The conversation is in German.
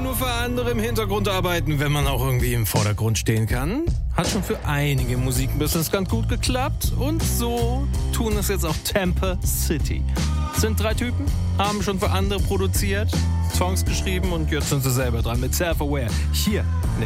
nur für andere im Hintergrund arbeiten, wenn man auch irgendwie im Vordergrund stehen kann? Hat schon für einige Musikbusiness ganz gut geklappt. Und so tun es jetzt auch Temper City. Sind 3 Typen, haben schon für andere produziert, Songs geschrieben und jetzt sind sie selber dran mit Self-Aware. Hier in